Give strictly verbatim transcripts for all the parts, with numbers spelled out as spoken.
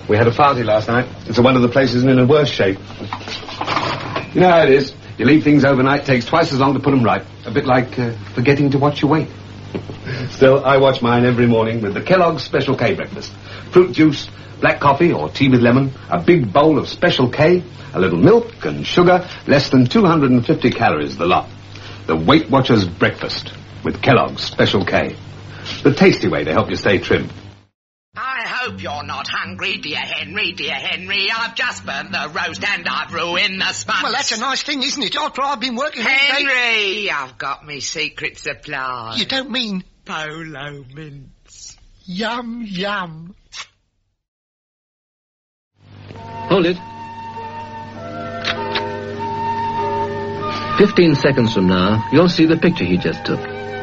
We had a party last night. It's one of the places in a worse shape. You know how it is. You leave things overnight, takes twice as long to put them right. A bit like uh, forgetting to watch your weight. Still, I watch mine every morning with the Kellogg's Special K breakfast. Fruit juice, black coffee or tea with lemon, a big bowl of Special K, a little milk and sugar, less than two hundred fifty calories the lot. The Weight Watchers breakfast with Kellogg's Special K. The tasty way to help you stay trim. I hope you're not hungry, dear Henry, dear Henry. I've just burnt the roast and I've ruined the sponge. Well, that's a nice thing, isn't it? After I've been working... Henry, I've got me secret supply. You don't mean... Polo mints. Yum, yum. Hold it. Fifteen seconds from now, you'll see the picture he just took.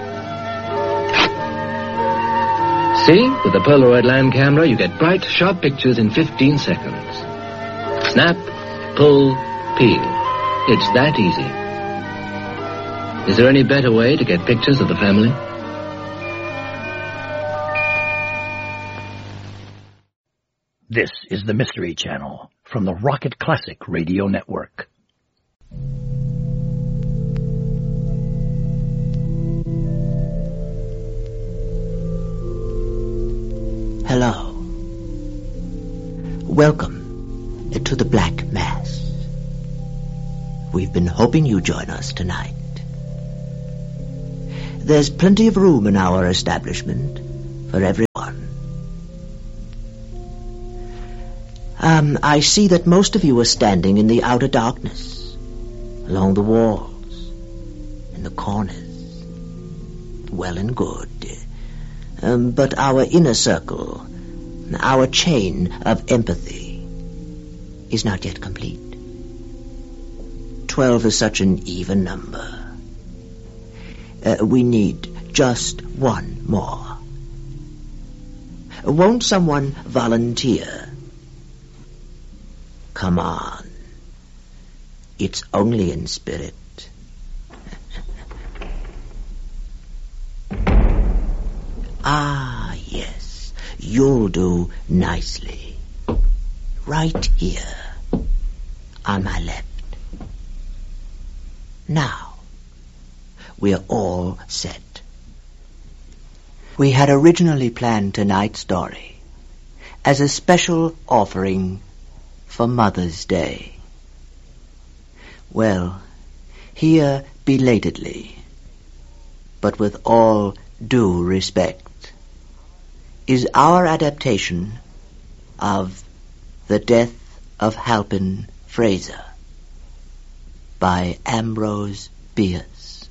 See? With the Polaroid land camera, you get bright, sharp pictures in fifteen seconds. Snap, pull, peel. It's that easy. Is there any better way to get pictures of the family? This is the Mystery Channel from the Rocket Classic Radio Network. Hello. Welcome to the Black Mass. We've been hoping you'd join us tonight. There's plenty of room in our establishment for everyone. Um, I see that most of you are standing in the outer darkness, along the walls, in the corners. Well and good. Um, but our inner circle, our chain of empathy, is not yet complete. Twelve is such an even number. Uh, we need just one more. Won't someone volunteer? Come on. It's only in spirit. Ah, yes. You'll do nicely. Right here. On my left. Now, we're all set. We had originally planned tonight's story as a special offering for Mother's Day. Well, here belatedly, but with all due respect, is our adaptation of The Death of Halpin Fraser by Ambrose Bierce.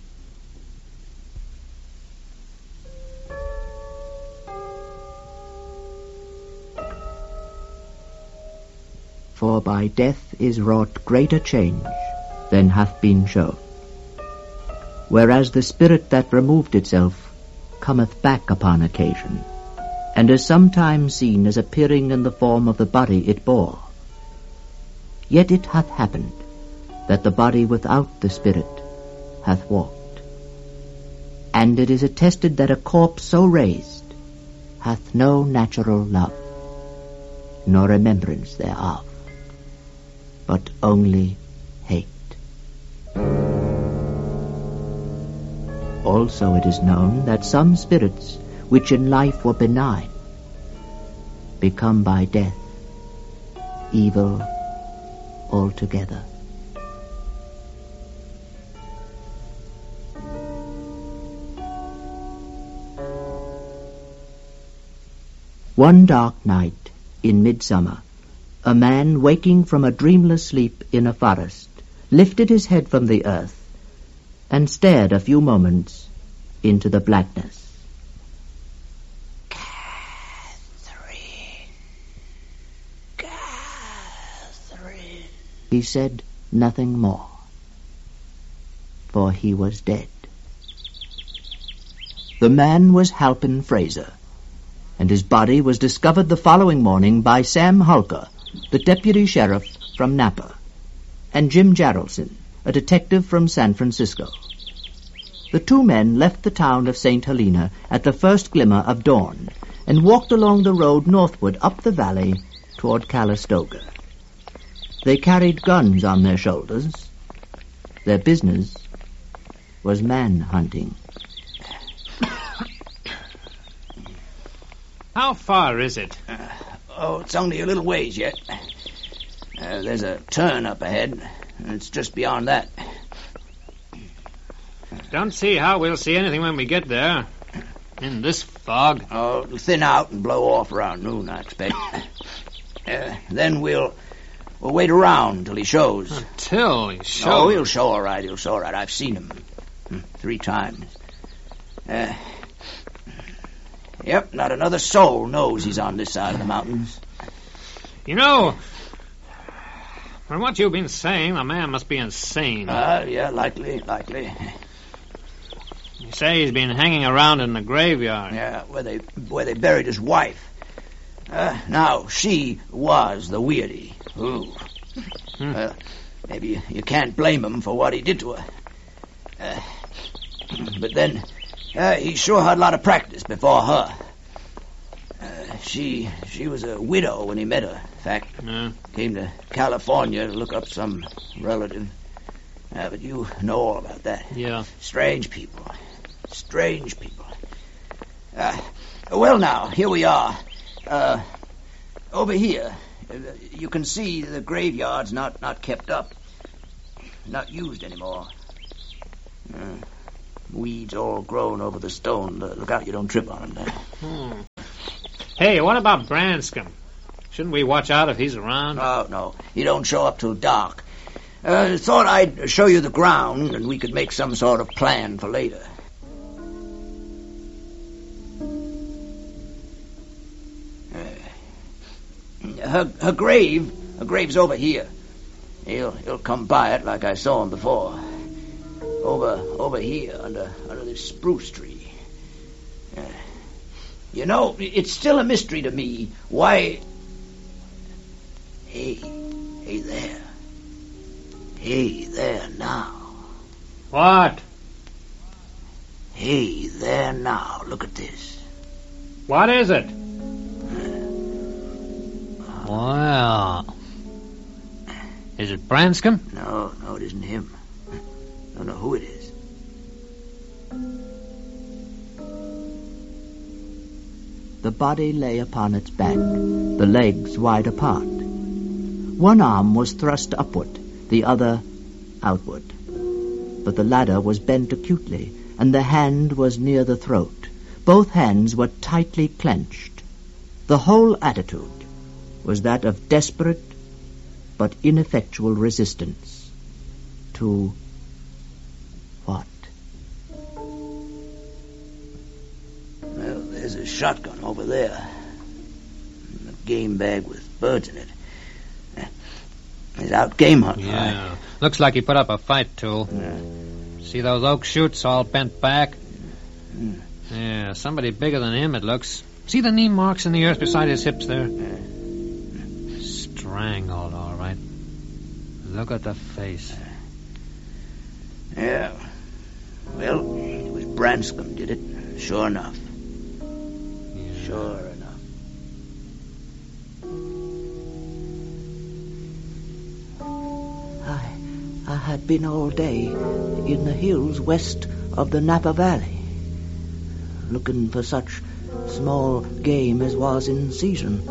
For by death is wrought greater change than hath been shown, whereas the spirit that removed itself cometh back upon occasion, and is sometimes seen as appearing in the form of the body it bore. Yet it hath happened that the body without the spirit hath walked, and it is attested that a corpse so raised hath no natural love, nor remembrance thereof, but only hate. Also it is known that some spirits, which in life were benign, become by death evil altogether. One dark night in midsummer, a man waking from a dreamless sleep in a forest lifted his head from the earth and stared a few moments into the blackness. Catherine, Catherine. He said nothing more, for he was dead. The man was Halpin Fraser, and his body was discovered the following morning by Sam Hulker, the deputy sheriff from Napa, and Jim Jarrelson, a detective from San Francisco. The two men left the town of Saint Helena at the first glimmer of dawn and walked along the road northward up the valley toward Calistoga. They carried guns on their shoulders. Their business was man-hunting. How far is it? Uh, oh, it's only a little ways yet. Uh, there's a turn up ahead, and it's just beyond that. Don't see how we'll see anything when we get there. In this fog. Oh, it'll thin out and blow off around noon, I expect. Uh, then we'll we'll wait around till he shows. Until he shows? Oh, he'll show all right, he'll show all right. I've seen him three times. Uh, yep, not another soul knows he's on this side of the mountains. You know, from what you've been saying, the man must be insane. Uh, yeah, likely, likely. You say he's been hanging around in the graveyard. Yeah, where they where they buried his wife. Uh, now, she was the weirdy. Ooh. Hmm. Uh, maybe you, you can't blame him for what he did to her. Uh, but then, uh, he sure had a lot of practice before her. Uh, she she was a widow when he met her. In fact, yeah. Came to California to look up some relative. Uh, but you know all about that. Yeah. Strange people. Strange people. Uh, well, now, here we are. Uh, over here, uh, you can see the graveyard's not, not kept up. Not used anymore. Uh, weeds all grown over the stone. Uh, look out you don't trip on them there. Hmm. Hey, what about Branscombe? Shouldn't we watch out if he's around? Oh, no. He don't show up till dark. Uh, thought I'd show you the ground and we could make some sort of plan for later. Uh, her, her grave, her grave's over here. He'll, he'll come by it like I saw him before. Over, over here under, under this spruce tree. Uh, you know, it's still a mystery to me why... Hey, hey there. Hey there now. What? Hey there now. Look at this. What is it? Well, is it Branscombe? No, no, it isn't him. Don't know who it is. The body lay upon its back, the legs wide apart. One arm was thrust upward, the other outward. But the latter was bent acutely, and the hand was near the throat. Both hands were tightly clenched. The whole attitude was that of desperate but ineffectual resistance. To what? Well, there's a shotgun over there. A game bag with birds in it. He's out game hunting. Yeah. Right? Looks like he put up a fight, Tool. Yeah. See those oak shoots all bent back? Mm. Yeah, somebody bigger than him, it looks. See the knee marks in the earth beside his hips there? Yeah. Strangled, all right. Look at the face. Yeah. Well, it was Branscombe did it. Sure enough. Yeah. Sure enough. I, I had been all day in the hills west of the Napa Valley, looking for such small game as was in season.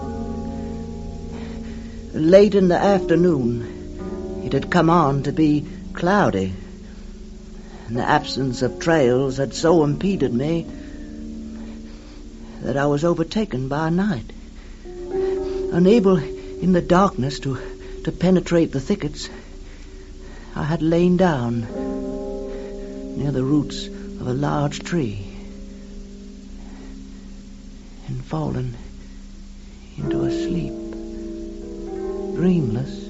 Late in the afternoon, it had come on to be cloudy, and the absence of trails had so impeded me that I was overtaken by night. Unable in the darkness to, to penetrate the thickets, I had lain down near the roots of a large tree and fallen into a sleep, dreamless,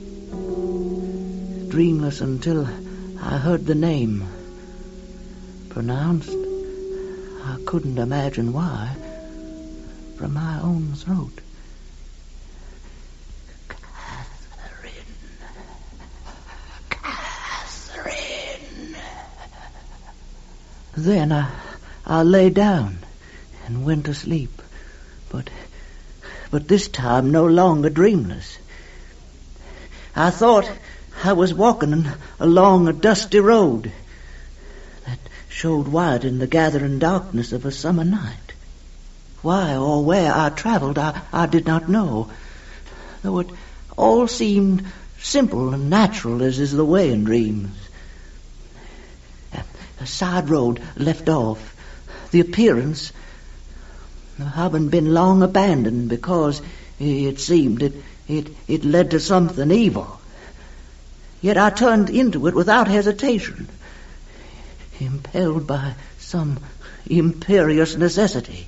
dreamless until I heard the name pronounced, I couldn't imagine why, from my own throat. Then I, I lay down and went to sleep, but, but this time no longer dreamless. I thought I was walking along a dusty road that showed white in the gathering darkness of a summer night. Why or where I traveled, I, I did not know, though it all seemed simple and natural as is the way in dreams. A side road left off, the appearance having been long abandoned because it seemed it, it, it led to something evil. Yet I turned into it without hesitation, impelled by some imperious necessity.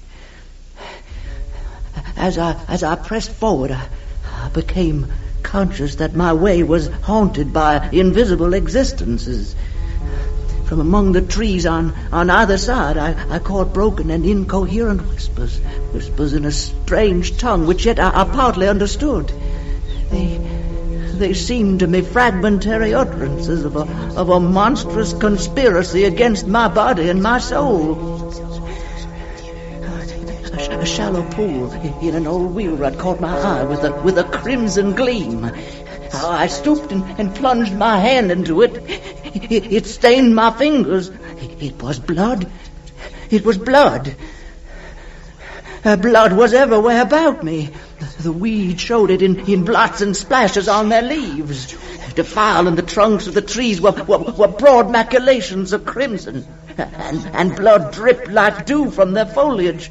As I, as I pressed forward, I, I became conscious that my way was haunted by invisible existences. From among the trees on, on either side, I, I caught broken and incoherent whispers, whispers in a strange tongue which yet I, I partly understood. They, they seemed to me fragmentary utterances of a, of a monstrous conspiracy against my body and my soul. A, a shallow pool in an old wheel rut caught my eye with a, with a crimson gleam. I stooped and, and plunged my hand into it. It, it stained my fingers. It was blood. It was blood. Uh, blood was everywhere about me. The weeds showed it in, in blots and splashes on their leaves. Defiling the trunks of the trees were, were, were broad maculations of crimson, and, and blood dripped like dew from their foliage.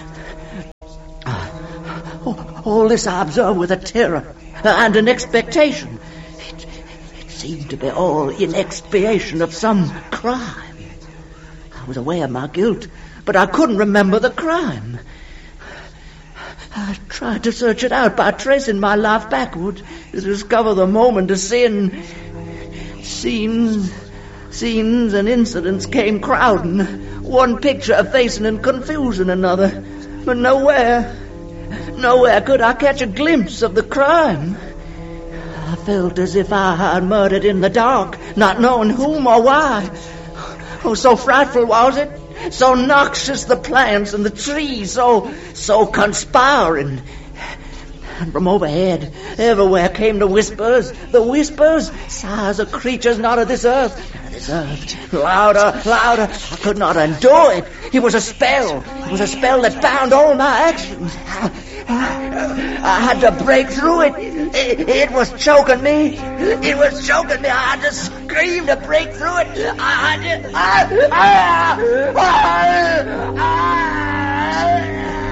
Uh, all this I observed with a terror and an expectation. It, it seemed to be all in expiation of some crime. I was aware of my guilt, but I couldn't remember the crime. I tried to search it out by tracing my life backward to discover the moment of sin. Scenes, scenes and incidents came crowding, one picture effacing and confusing another, but nowhere, nowhere could I catch a glimpse of the crime. I felt as if I had murdered in the dark, not knowing whom or why. Oh, so frightful was it. So noxious the plants and the trees, so, so conspiring. And from overhead, everywhere came the whispers, the whispers, sighs of creatures not of this earth, not of this earth. Louder, louder, I could not endure it. It was a spell, it was a spell that bound all my actions. I had to break through it. it. It was choking me. It was choking me. I had to scream to break through it. I had to... I, I, I, I, I,